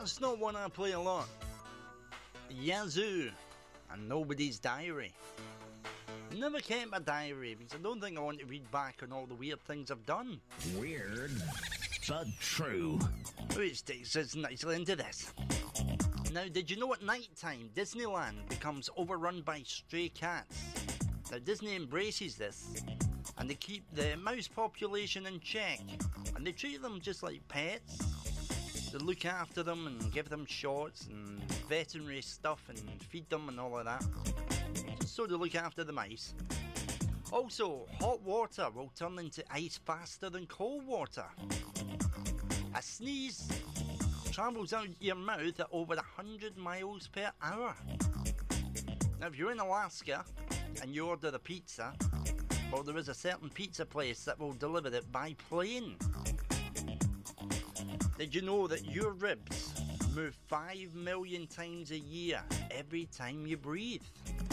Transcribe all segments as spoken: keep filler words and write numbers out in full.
That's not one I play a lot. Yazoo and Nobody's Diary. Never kept a diary because I don't think I want to read back on all the weird things I've done. Weird, but true. Which takes us nicely into this. Now, did you know at night time Disneyland becomes overrun by stray cats? Now, Disney embraces this and they keep the mouse population in check and they treat them just like pets. They look after them and give them shots and veterinary stuff and feed them and all of that. So they look after the mice. Also, hot water will turn into ice faster than cold water. A sneeze travels out your mouth at over one hundred miles per hour. Now, if you're in Alaska and you order a pizza, well, there is a certain pizza place that will deliver it by plane. Did you know that your ribs move five million times a year every time you breathe?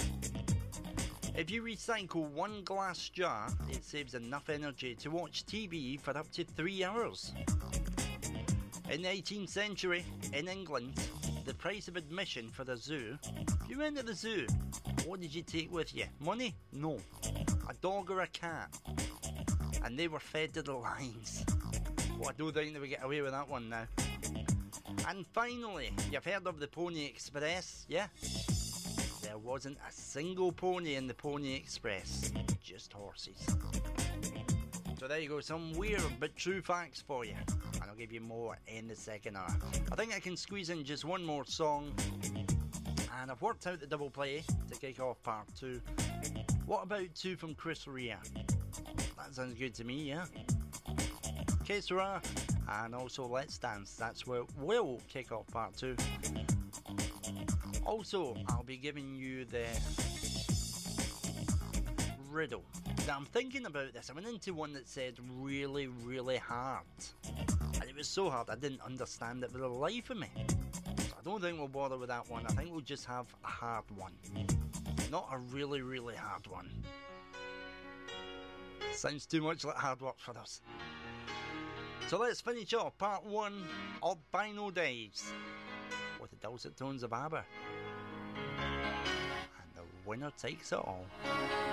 If you recycle one glass jar, it saves enough energy to watch T V for up to three hours. In the eighteenth century, in England, the price of admission for the zoo, if you went to the zoo, what did you take with you? Money? No. A dog or a cat. And they were fed to the lions. Well, I don't think they would get away with that one now. And finally, you've heard of the Pony Express, yeah? There wasn't a single pony in the Pony Express, just horses. So there you go, some weird but true facts for you. And I'll give you more in the second hour. I think I can squeeze in just one more song. And I've worked out the double play to kick off part two. What about two from Chris Rea? That sounds good to me, yeah? Que Sera, and also Let's Dance. That's where we'll kick off part two. Also, I'll be giving you the riddle. Now, I'm thinking about this. I went into one that said really, really hard. And it was so hard I didn't understand it for the life of me. So I don't think we'll bother with that one. I think we'll just have a hard one. Not a really, really hard one. Sounds too much like hard work for us. So let's finish off part one of Albino Days with the dulcet tones of ABBA. And the winner takes it all.